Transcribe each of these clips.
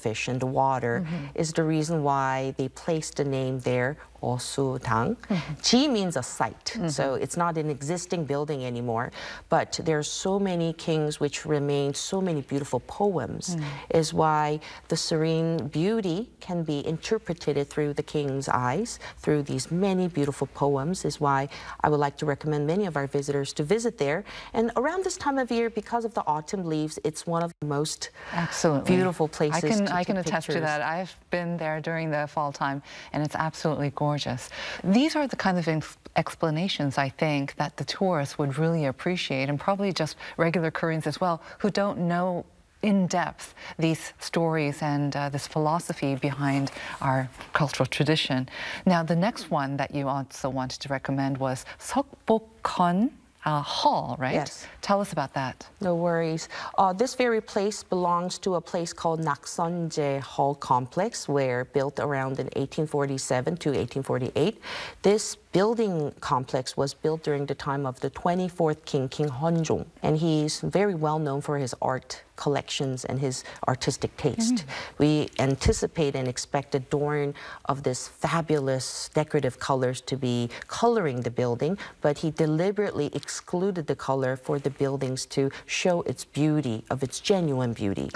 fish in the water is the reason why they placed the name there, Osudang. Ji means a site, so it's not an existing building anymore, but there's so many kings which remain so many beautiful poems, is why the serene beauty can be interpreted through the king's eyes, through these many beautiful poems, is why I would like to recommend many of our visitors to visit there. And around this time of year, because of the autumn leaves, it's one of the most beautiful places I can attest to that. I've been there during the fall time, and it's absolutely gorgeous. These are the kind of explanations, I think, that the tourists would really appreciate, and probably just regular Koreans as well, who don't know in depth these stories and this philosophy behind our cultural tradition. Now, the next one that you also wanted to recommend was Seokbokgeon Hall, right? Yes. Tell us about that. No worries. This very place belongs to a place called Nakseonje Hall Complex, where built around in 1847 to 1848. This building complex was built during the time of the 24th king, King Hwonjong, and he's very well known for his art collections and his artistic taste. We anticipate and expect the dawn of this fabulous decorative colors to be coloring the building, but he deliberately excluded the color for the buildings to show its beauty, of its genuine beauty.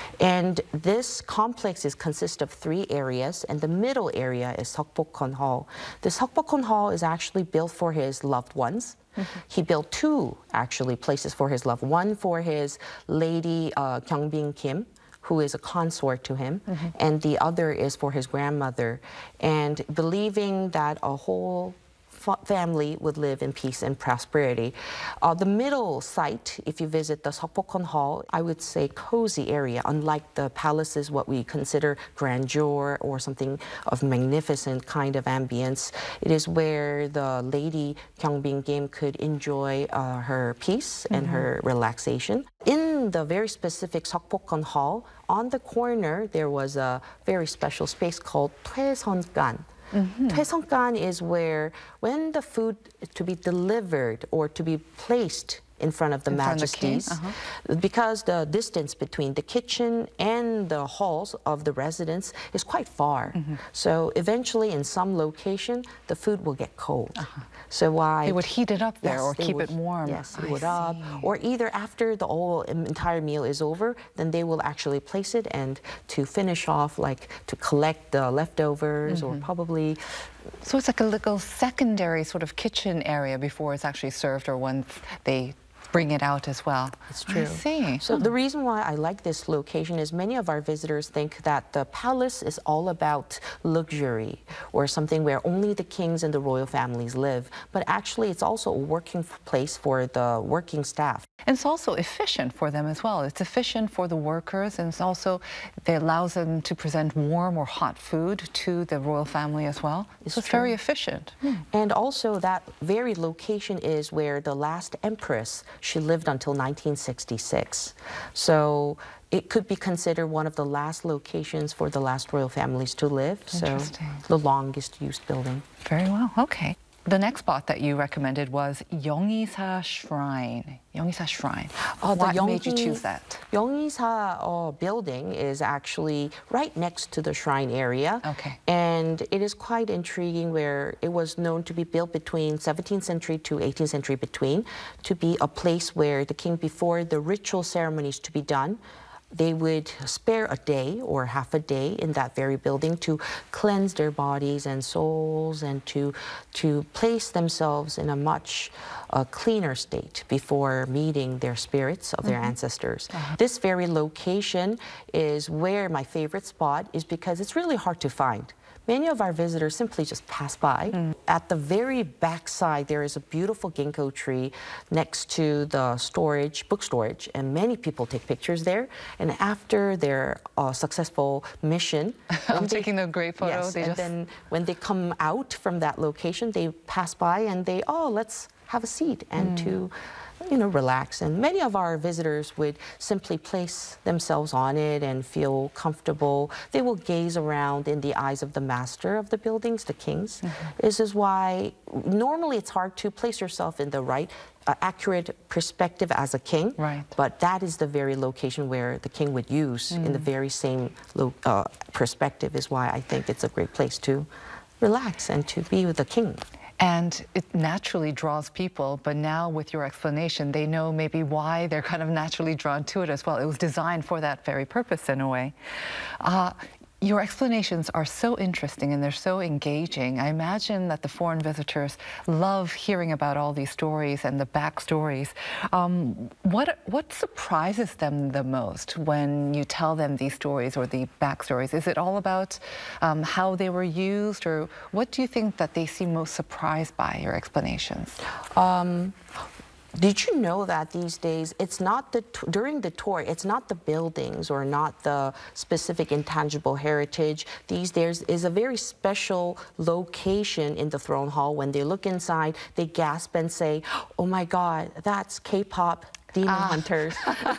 And this complex consists of 3 areas, and the middle area is Seokbokgeon Hall. The Seokbokgeon Hall is actually built for his loved ones. He built 2, actually, places for his love. One for his lady, Kyeongbin Kim, who is a consort to him, and the other is for his grandmother. And believing that a whole family would live in peace and prosperity. The middle site, if you visit the Seokbokgeon Hall, I would say cozy area, unlike the palaces, what we consider grandeur or something of magnificent kind of ambience. It is where the lady Kyeongbin Kim could enjoy her peace and her relaxation. In the very specific Seokbokgeon Hall, on the corner, there was a very special space called Taeseongan. Taeseongan is where, when the food to be delivered or to be placed in front of the majesties, because the distance between the kitchen and the halls of the residence is quite far. So eventually, in some location, the food will get cold. So why they would heat it up there, or keep it warm. Yes, heat it up, or either after the whole entire meal is over, then they will actually place it, and to finish off, like to collect the leftovers, or probably. So it's like a little secondary sort of kitchen area before it's actually served, or once they bring it out as well. It's true. I see. So the reason why I like this location is many of our visitors think that the palace is all about luxury or something where only the kings and the royal families live. But actually, it's also a working place for the working staff. And it's also efficient for them as well. It's efficient for the workers, and it's also, it allows them to present warm or hot food to the royal family as well. So it's very efficient. And also that very location is where the last empress, she lived until 1966. So it could be considered one of the last locations for the last royal families to live. So the longest used building. Very well, okay. The next spot that you recommended was Yeongisa Shrine. Yeongisa Shrine. What made you choose that? Yeongisa building is actually right next to the shrine area. Okay. And it is quite intriguing, where it was known to be built between 17th century to 18th century between, to be a place where the king, before the ritual ceremonies to be done, they would spare a day or half a day in that very building to cleanse their bodies and souls, and to place themselves in a much cleaner state before meeting their spirits of their ancestors. This very location is where my favorite spot is, because it's really hard to find. Many of our visitors simply just pass by. At the very back side, there is a beautiful ginkgo tree next to the book storage, and many people take pictures there. And after their successful mission, I'm taking a great photo. Yes, then when they come out from that location, they pass by and they, let's have a seat and to relax. And many of our visitors would simply place themselves on it and feel comfortable. They will gaze around in the eyes of the master of the buildings, the kings. This is why normally it's hard to place yourself in the right accurate perspective as a king, right. but that is the very location where the king would use in the very same perspective is why I think it's a great place to relax and to be with the king. And it naturally draws people, but now with your explanation, they know maybe why they're kind of naturally drawn to it as well. It was designed for that very purpose in a way. Your explanations are so interesting and they're so engaging. I imagine that the foreign visitors love hearing about all these stories and the backstories. What surprises them the most when you tell them these stories or the backstories? Is it all about how they were used, or what do you think that they seem most surprised by your explanations? Did you know that these days, it's not during the tour, it's not the buildings or not the specific intangible heritage. These days is a very special location in the throne hall. When they look inside, they gasp and say, "Oh my God, that's K-pop demon hunters."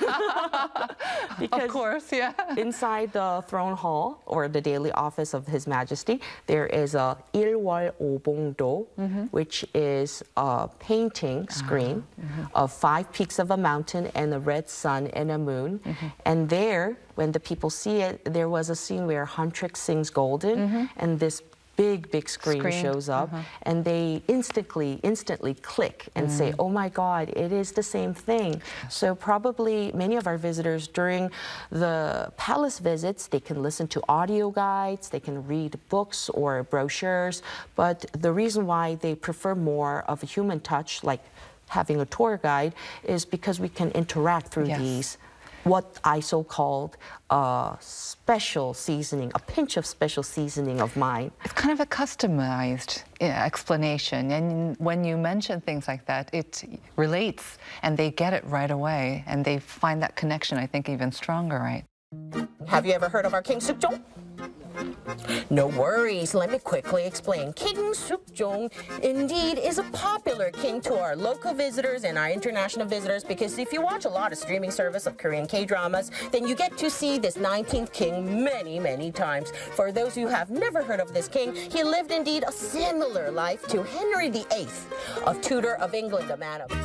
Because of course, yeah. inside the throne hall or the daily office of His Majesty, there is a 일월 오봉도, which is a painting screen of 5 peaks of a mountain and a red sun and a moon. And there, when the people see it, there was a scene where Huntrix sings Golden, and this big screen shows up, and they instantly click and say, "Oh my God, it is the same thing." So probably many of our visitors during the palace visits, they can listen to audio guides, they can read books or brochures, but the reason why they prefer more of a human touch, like having a tour guide, is because we can interact through these what I so-called special seasoning, a pinch of special seasoning of mine. It's kind of a customized explanation, and when you mention things like that, it relates, and they get it right away, and they find that connection, I think, even stronger, right? Have you ever heard of our King Seokjong? No worries, let me quickly explain. King Seokjong indeed is a popular king to our local visitors and our international visitors, because if you watch a lot of streaming service of Korean K-dramas, then you get to see this 19th king many times. For those who have never heard of this king, he lived indeed a similar life to Henry VIII, a Tudor of England, a man of...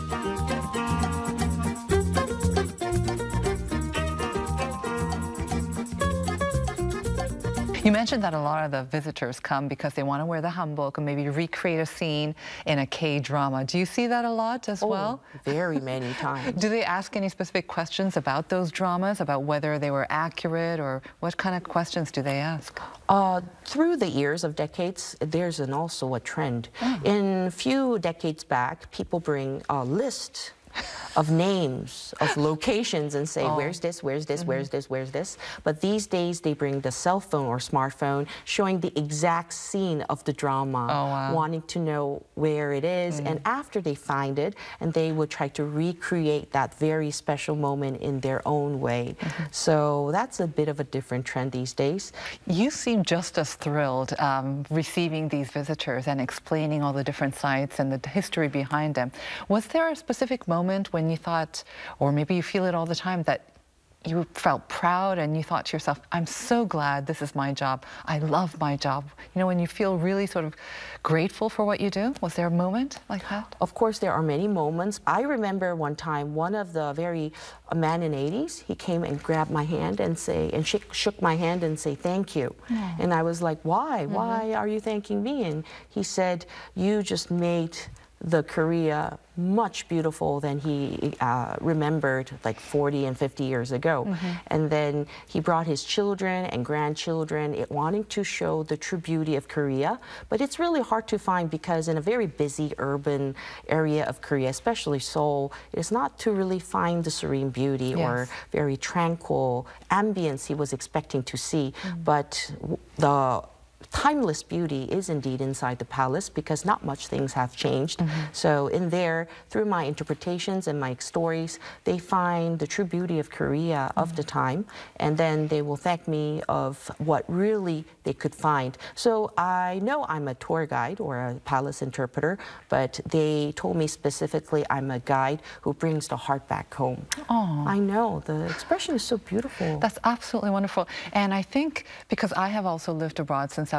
You mentioned that a lot of the visitors come because they want to wear the hanbok and maybe recreate a scene in a K-drama. Do you see that a lot as well? Very many times. Do they ask any specific questions about those dramas, about whether they were accurate, or what kind of questions do they ask? Through the years of decades, there's also a trend. In a few decades back, people bring a list of names, of locations, and say, where's this, where's this, where's this, where's this? But these days, they bring the cell phone or smartphone showing the exact scene of the drama, wanting to know where it is. And after they find it, and they would try to recreate that very special moment in their own way. So that's a bit of a different trend these days. You seem just as thrilled receiving these visitors and explaining all the different sites and the history behind them. Was there a specific moment when you thought, or maybe you feel it all the time, that you felt proud and you thought to yourself, I'm so glad this is my job. I love my job. You know, when you feel really sort of grateful for what you do? Was there a moment like that? Of course, there are many moments. I remember one time, one of the a man in 80s, he came and grabbed my hand and shook my hand and say, thank you. And I was like, why? Why are you thanking me? And he said, you just made the Korea much beautiful than he remembered like 40 and 50 years ago. And then he brought his children and grandchildren wanting to show the true beauty of Korea. But it's really hard to find because in a very busy urban area of Korea, especially Seoul, it's not to really find the serene beauty or very tranquil ambience he was expecting to see. But the timeless beauty is indeed inside the palace because not much things have changed. So in there, through my interpretations and my stories, they find the true beauty of Korea of the time, and then they will thank me of what really they could find. So I know I'm a tour guide or a palace interpreter, but they told me specifically I'm a guide who brings the heart back home. I know, the expression is so beautiful. That's absolutely wonderful. And I think because I have also lived abroad since I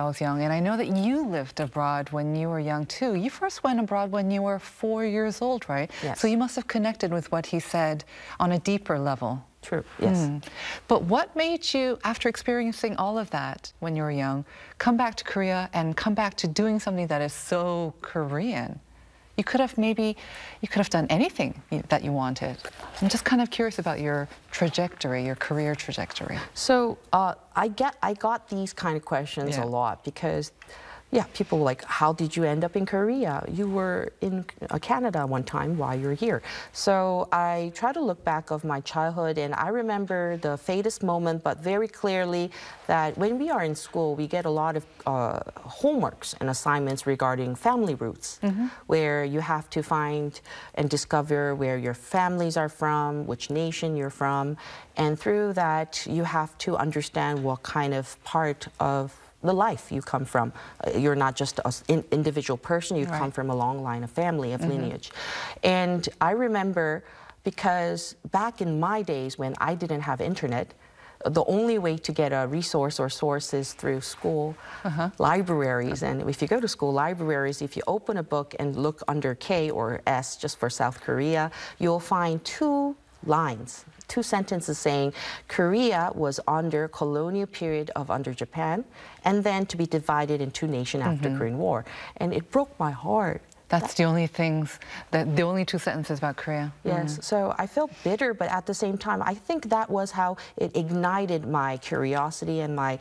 I was young, and I know that you lived abroad when you were young too. You first went abroad when you were 4 years old, right? Yes. So you must have connected with what he said on a deeper level. True, yes. But what made you, after experiencing all of that when you were young, come back to Korea and come back to doing something that is so Korean? You could have done anything that you wanted. I'm just kind of curious about your trajectory, your career trajectory. So I got these kind of questions a lot because, yeah, people were like, how did you end up in Korea? You were in Canada one time while you were here. So I try to look back of my childhood, and I remember the faintest moment, but very clearly, that when we are in school, we get a lot of homeworks and assignments regarding family roots, where you have to find and discover where your families are from, which nation you're from, and through that, you have to understand what kind of part of the life you come from. You're not just an individual person, you come from a long line of family, of lineage. And I remember, because back in my days when I didn't have internet, the only way to get a resource or source is through school libraries. And if you go to school libraries, if you open a book and look under K or S, just for South Korea, you'll find two lines, two sentences saying Korea was under colonial period of under Japan, and then to be divided in two nations after Korean War. And it broke my heart. That's the only things, the only two sentences about Korea. Yes, so I felt bitter, but at the same time, I think that was how it ignited my curiosity and my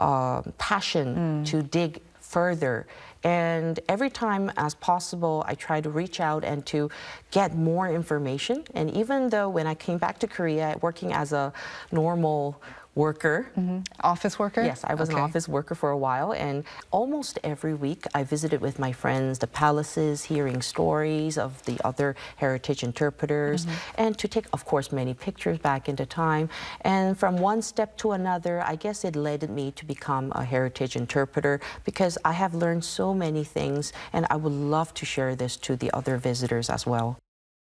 passion to dig further. And every time as possible, I try to reach out and to get more information. And even though when I came back to Korea, working as a normal worker. Office worker? Yes, I was an office worker for a while, and almost every week I visited with my friends the palaces, hearing stories of the other heritage interpreters, and to take, of course, many pictures back into time. And from one step to another, I guess it led me to become a heritage interpreter, because I have learned so many things, and I would love to share this to the other visitors as well.